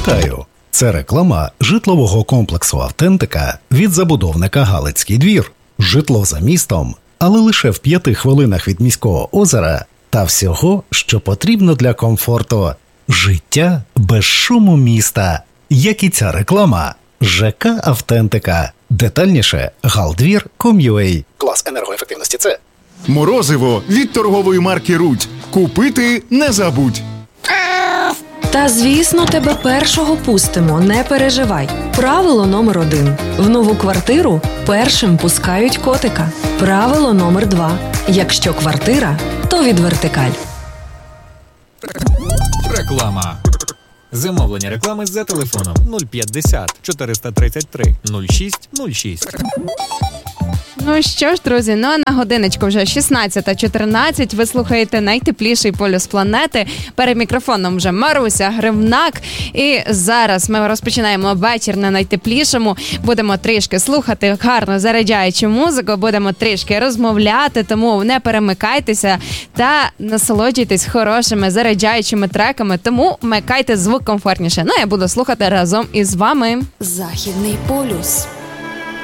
Вітаю! Це реклама житлового комплексу «Автентика» від забудовника «Галицький двір». Житло за містом, але лише в 5 хвилинах від міського озера та всього, що потрібно для комфорту. Життя без шуму міста. Як і ця реклама. ЖК «Автентика». Детальніше galdvir.com.ua. Клас енергоефективності С. Морозиво від торгової марки «Рудь». Купити не забудь. Та, звісно, тебе першого пустимо, не переживай. Правило номер 1. В нову квартиру першим пускають котика. Правило номер 2. Якщо квартира, то від вертикаль. Реклама. Замовлення реклами за телефоном 050 433 06 06. Ну що ж, друзі, на годиночку вже 16:14. Ви слухаєте найтепліший полюс планети. Перед мікрофоном вже Маруся Гривнак. І зараз ми розпочинаємо вечір на найтеплішому. Будемо трішки слухати гарно заряджаючу музику, будемо трішки розмовляти, тому не перемикайтеся та насолоджуйтесь хорошими заряджаючими треками, тому вмикайте звук комфортніше. Ну, я буду слухати разом із вами. Західний полюс.